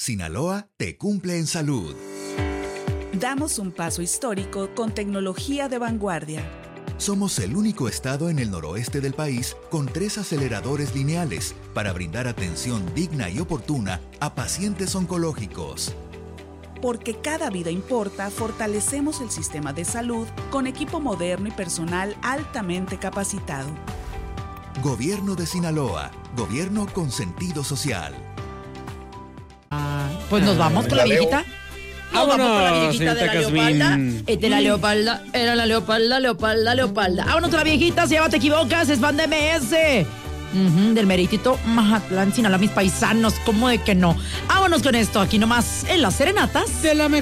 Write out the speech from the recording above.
Sinaloa te cumple en salud. Damos un paso histórico con tecnología de vanguardia. Somos el único estado en el noroeste del país con 3 aceleradores lineales para brindar atención digna y oportuna a pacientes oncológicos. Porque cada vida importa, fortalecemos el sistema de salud con equipo moderno y personal altamente capacitado. Gobierno de Sinaloa. Gobierno con sentido social. Pues nos vamos con la viejita. Nos vamos con la viejita de la Leopolda. De la Leopolda. Era la Leopolda. Vámonos con la viejita, si ya te equivocas, es Banda MS. Del meritito Mazatlán, Sinaloa, mis paisanos, ¿cómo de que no? Vámonos con esto, aquí nomás en las serenatas. De la mejor.